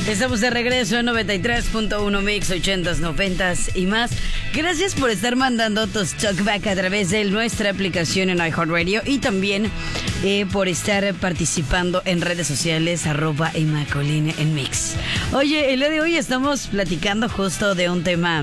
Estamos de regreso en 93.1 Mix, 80s, 90s y más. Gracias por estar mandando tus talkback a través de nuestra aplicación en iHeartRadio y también por estar participando en redes sociales @Emma Colín en Mix. Oye, el día de hoy estamos platicando justo de un tema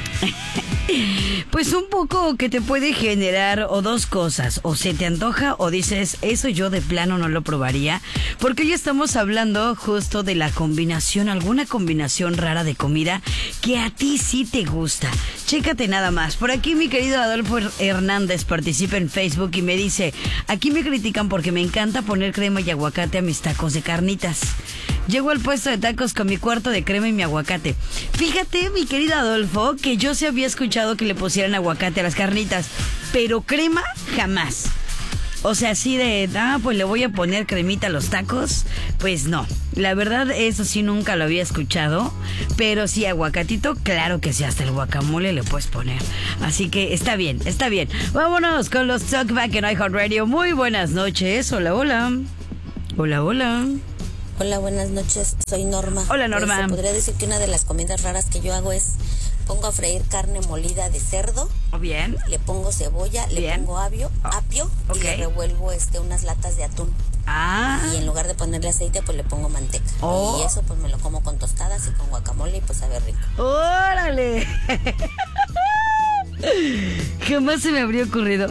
pues un poco que te puede generar o dos cosas, o se te antoja o dices, eso yo de plano no lo probaría, porque hoy estamos hablando justo de la combinación, alguna combinación rara de comida que a ti sí te gusta. Chécate nada más. Por aquí mi querido Adolfo Hernández participa en Facebook y me dice, aquí me critican porque me encanta poner crema y aguacate a mis tacos de carnitas. Llego al puesto de tacos con mi cuarto de crema y mi aguacate. Fíjate, mi querido Adolfo, que yo se había escuchado que le pusieran aguacate a las carnitas, pero crema jamás. O sea, así de, pues le voy a poner cremita a los tacos. Pues no, la verdad eso sí nunca lo había escuchado. Pero sí, aguacatito, claro que sí, hasta el guacamole le puedes poner. Así que está bien, está bien. Vámonos con los Talkback en iHeartRadio. Muy buenas noches, hola, hola. Hola, hola. Hola, buenas noches, soy Norma. Hola, Norma. Se podría decir que una de las comidas raras que yo hago es, pongo a freír carne molida de cerdo. Bien. Le pongo cebolla, Bien. le pongo apio Ok. y le revuelvo unas latas de atún. Y en lugar de ponerle aceite, pues le pongo manteca. Oh. Y eso pues me lo como con tostadas y con guacamole y pues sabe rico. ¡Órale! Jamás se me habría ocurrido.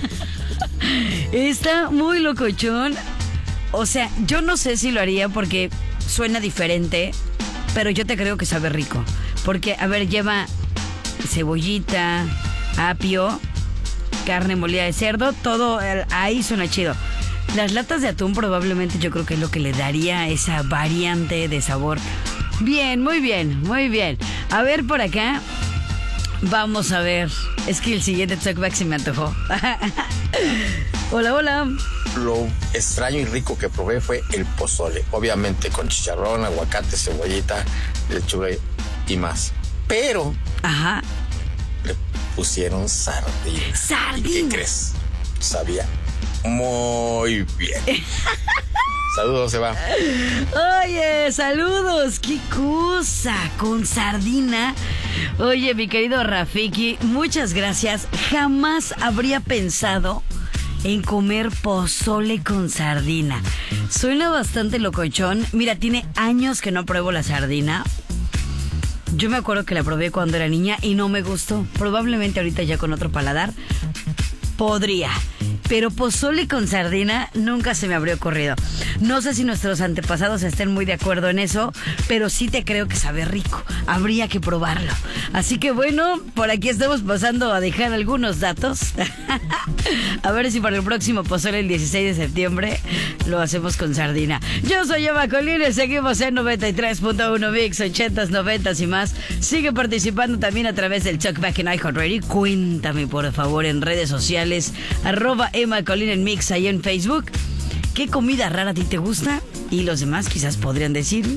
Está muy locochón. O sea, yo no sé si lo haría porque suena diferente, pero yo te creo que sabe rico. Porque, a ver, lleva cebollita, apio, carne molida de cerdo, todo ahí suena chido. Las latas de atún probablemente yo creo que es lo que le daría esa variante de sabor. Bien, muy bien, muy bien. A ver, por acá, vamos a ver. Es que el siguiente talkback se me antojó. Hola, hola. Lo extraño y rico que probé fue el pozole, obviamente con chicharrón, aguacate, cebollita, lechuga y más. Pero Ajá. le pusieron sardina. ¡Sardina! ¿Y qué crees? Sabía muy bien. Saludos, Eva. Oye, saludos, qué cosa, con sardina. Oye, mi querido Rafiki, muchas gracias. Jamás habría pensado en comer pozole con sardina. Suena bastante locochón. Mira, tiene años que no pruebo la sardina. Yo me acuerdo que la probé cuando era niña y no me gustó. Probablemente ahorita ya con otro paladar podría. Pero pozole con sardina nunca se me habría ocurrido. No sé si nuestros antepasados estén muy de acuerdo en eso, pero sí te creo que sabe rico. Habría que probarlo. Así que bueno, por aquí estamos pasando a dejar algunos datos. A ver si para el próximo pozole el 16 de septiembre lo hacemos con sardina. Yo soy Emma Colín, seguimos en 93.1 Mix, 80s, 90s y más. Sigue participando también a través del Talkback en iHeartRadio. Cuéntame por favor en redes sociales, @Emma Colín en Mix, ahí en Facebook. ¿Qué comida rara a ti te gusta? Y los demás quizás podrían decir...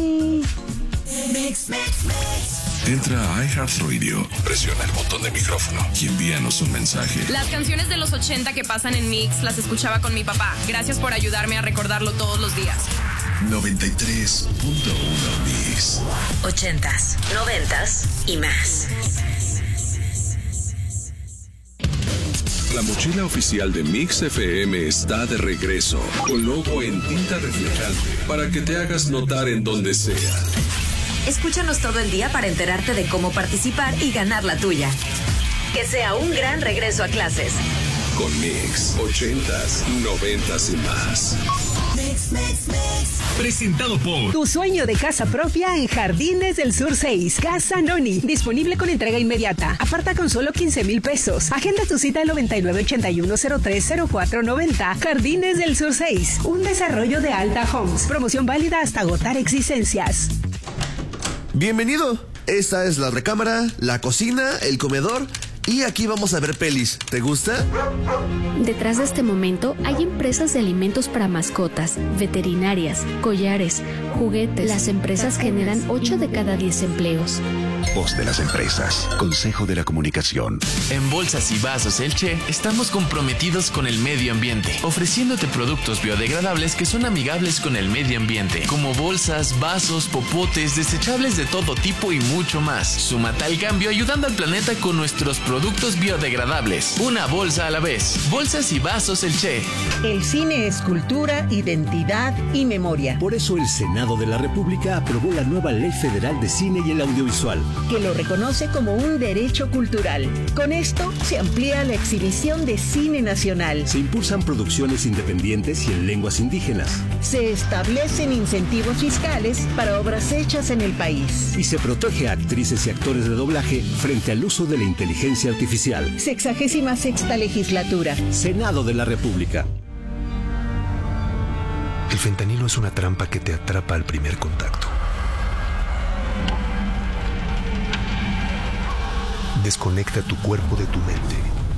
Mix. Entra a iHeartRadio, presiona el botón de micrófono y envíanos un mensaje. Las canciones de los 80 que pasan en Mix las escuchaba con mi papá. Gracias por ayudarme a recordarlo todos los días. 93.1 Mix. 80s, 90s y más. La mochila oficial de Mix FM está de regreso, con logo en tinta reflejante, para que te hagas notar en donde sea. Escúchanos todo el día para enterarte de cómo participar y ganar la tuya. Que sea un gran regreso a clases. Con Mix, 80s, 90s y más. Presentado por Tu sueño de casa propia en Jardines del Sur 6. Casa Noni. Disponible con entrega inmediata. Aparta con solo 15,000 pesos. Agenda tu cita al 9981030490. Jardines del Sur 6. Un desarrollo de Alta Homes. Promoción válida hasta agotar existencias. Bienvenido. Esta es la recámara, la cocina, el comedor y aquí vamos a ver pelis. ¿Te gusta? Detrás de este momento hay empresas de alimentos para mascotas, veterinarias, collares, juguetes. Las empresas generan 8 de cada 10 empleos. voz de las empresas. Consejo de la Comunicación. En Bolsas y Vasos El Che estamos comprometidos con el medio ambiente, ofreciéndote productos biodegradables que son amigables con el medio ambiente, como bolsas, vasos, popotes, desechables de todo tipo y mucho más. Súmate al cambio ayudando al planeta con nuestros productos biodegradables. Una bolsa a la vez. Bolsas y Vasos El Che. El cine es cultura, identidad y memoria. Por eso el Senado de la República aprobó la nueva Ley Federal de Cine y el Audiovisual, que lo reconoce como un derecho cultural. Con esto se amplía la exhibición de cine nacional. Se impulsan producciones independientes y en lenguas indígenas. Se establecen incentivos fiscales para obras hechas en el país. Y se protege a actrices y actores de doblaje frente al uso de la inteligencia artificial. 66ª legislatura. Senado de la República. El fentanilo es una trampa que te atrapa al primer contacto. Desconecta tu cuerpo de tu mente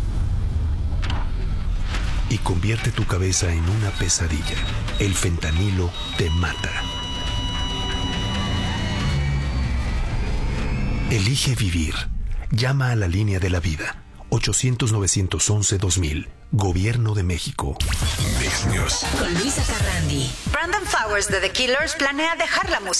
y convierte tu cabeza en una pesadilla. El fentanilo te mata. Elige vivir. Llama a la línea de la vida. 800-911-2000. Gobierno de México. Con Luisa Carrandi. Brandon Flowers de The Killers planea dejar la música